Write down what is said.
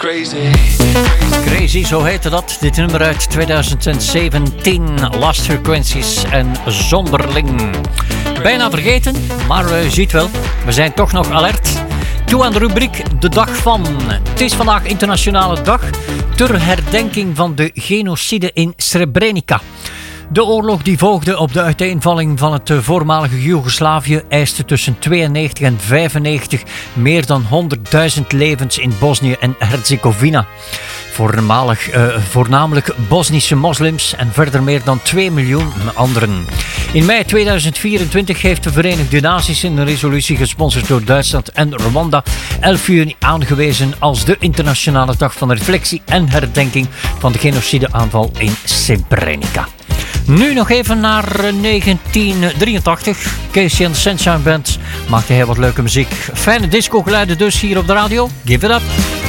Crazy, zo heette dat. Dit nummer uit 2017. Last Frequencies en Zonderling. Bijna vergeten, maar je ziet wel, we zijn toch nog alert. Toe aan de rubriek De Dag van. Het is vandaag internationale dag ter herdenking van de genocide in Srebrenica. De oorlog die volgde op de uiteenvalling van het voormalige Joegoslavië eiste tussen 92 en 95 meer dan 100.000 levens in Bosnië en Herzegovina. Voornamelijk Bosnische moslims en verder meer dan 2 miljoen anderen. In mei 2024 heeft de Verenigde Naties in een resolutie gesponsord door Duitsland en Rwanda 11 juni aangewezen als de internationale dag van reflectie en herdenking van de genocideaanval in Srebrenica. Nu nog even naar 1983. Casey and the Sunshine Band maakte heel wat leuke muziek. Fijne discogeluiden dus hier op de radio. Give it up!